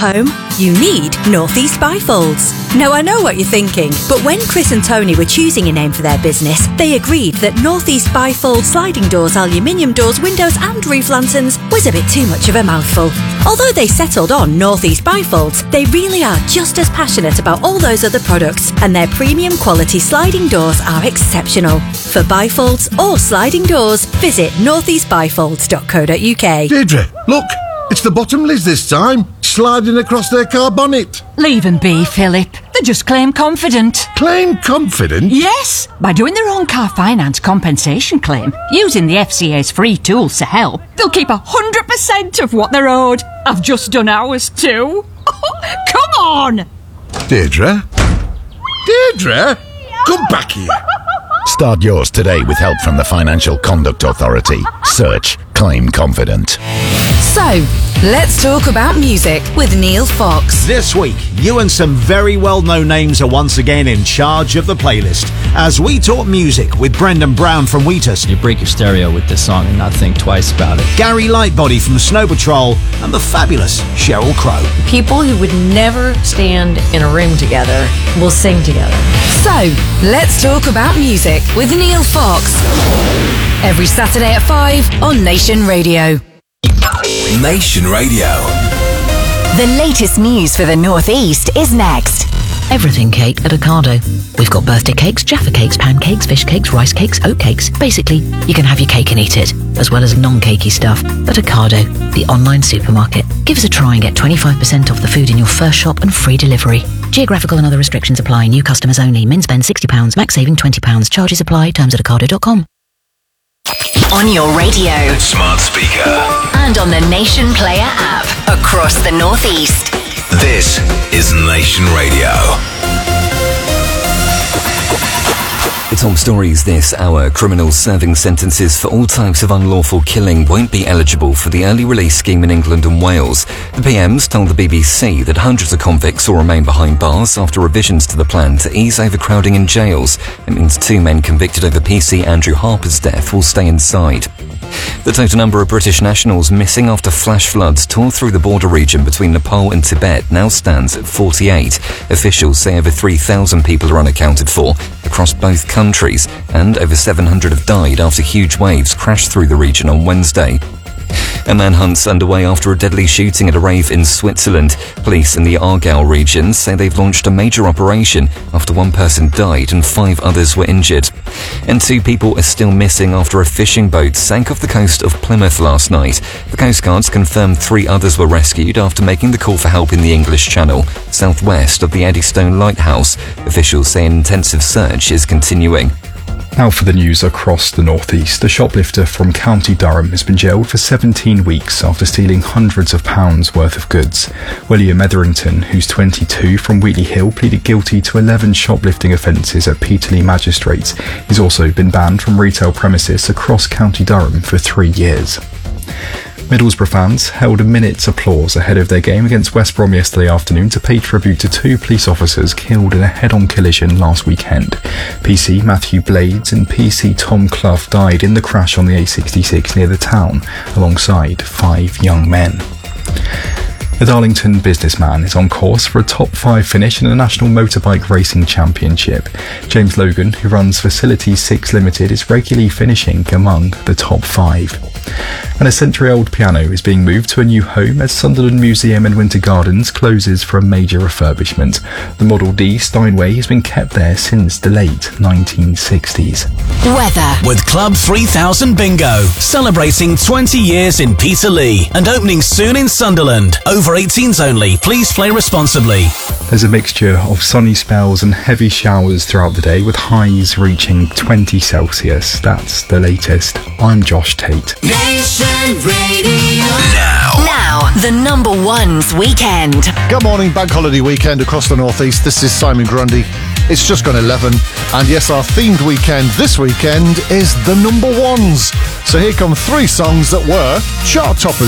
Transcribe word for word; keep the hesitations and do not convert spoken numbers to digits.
home? You need North East Bifolds. Now, I know what you're thinking, but when Chris and Tony were choosing a name for their business, they agreed that North East Bifold sliding doors, aluminium doors, windows and roof lanterns was a bit too much of a mouthful. Although they settled on North East Bifolds, they really are just as passionate about all those other products, and their premium quality sliding doors are exceptional. For bifolds or sliding doors, visit north east bifolds dot co dot uk. Deirdre, look, it's the Bottomleys this time, sliding across their car bonnet. Leave 'em be, Philip. They just claim confident. Claim confident? Yes, by doing their own car finance compensation claim, using the F C A's free tools to help, they'll keep one hundred percent of what they're owed. I've just done ours too. Come on! Deirdre? Deirdre? Come back here. Start yours today with help from the Financial Conduct Authority. Search Claim Confident. So, let's talk about music with Neil Fox. This week, you and some very well-known names are once again in charge of the playlist as we talk music with Brendan Brown from Wheatus. You break your stereo with this song and not think twice about it. Gary Lightbody from Snow Patrol and the fabulous Sheryl Crow. People who would never stand in a room together will sing together. So, let's talk about music with Neil Fox. Every Saturday at five on Nation Radio. Nation Radio. The latest news for the North East is next. Everything cake at Ocado. We've got birthday cakes, Jaffa cakes, pancakes, fish cakes, rice cakes, oat cakes. Basically, you can have your cake and eat it, as well as non-cakey stuff. At Ocado, the online supermarket. Give us a try and get twenty-five percent off the food in your first shop and free delivery. Geographical and other restrictions apply. New customers only. Min spend sixty pounds, max saving twenty pounds. Charges apply. Terms at ocado dot com. On your radio. Smart speaker. And on the Nation Player app. Across the North East. This is Nation Radio. The top stories this hour. Criminals serving sentences for all types of unlawful killing won't be eligible for the early release scheme in England and Wales. The P Ms told the B B C that hundreds of convicts will remain behind bars after revisions to the plan to ease overcrowding in jails. It means two men convicted over P C Andrew Harper's death will stay inside. The total number of British nationals missing after flash floods tore through the border region between Nepal and Tibet now stands at forty-eight. Officials say over three thousand people are unaccounted for across both countries, and over seven hundred have died after huge waves crashed through the region on Wednesday. A manhunt's underway after a deadly shooting at a rave in Switzerland. Police in the Aargau region say they've launched a major operation after one person died and five others were injured. And two people are still missing after a fishing boat sank off the coast of Plymouth last night. The Coast Guards confirmed three others were rescued after making the call for help in the English Channel, southwest of the Eddystone Lighthouse. Officials say an intensive search is continuing. Now for the news across the North East. A shoplifter from County Durham has been jailed for seventeen weeks after stealing hundreds of pounds worth of goods. William Etherington, who's twenty-two, from Wheatley Hill, pleaded guilty to eleven shoplifting offences at Peterlee Magistrates. He's also been banned from retail premises across County Durham for three years. Middlesbrough fans held a minute's applause ahead of their game against West Brom yesterday afternoon to pay tribute to two police officers killed in a head-on collision last weekend. P C Matthew Blades and P C Tom Clough died in the crash on the A sixty-six near the town, alongside five young men. The Darlington businessman is on course for a top five finish in the National Motorbike Racing Championship. James Logan, who runs Facility six Limited, is regularly finishing among the top five. And a century-old piano is being moved to a new home as Sunderland Museum and Winter Gardens closes for a major refurbishment. The Model D Steinway has been kept there since the late nineteen sixties. Weather. With Club three thousand Bingo, celebrating twenty years in Peterlee and opening soon in Sunderland. Over eighteens only. Please play responsibly. There's a mixture of sunny spells and heavy showers throughout the day, with highs reaching twenty Celsius. That's the latest. I'm Josh Tate. Nation Radio. Now. Now, the number one's weekend. Good morning, bank holiday weekend across the North East. This is Simon Grundy. It's just gone eleven, and yes, our themed weekend this weekend is the number ones. So here come three songs that were chart toppers.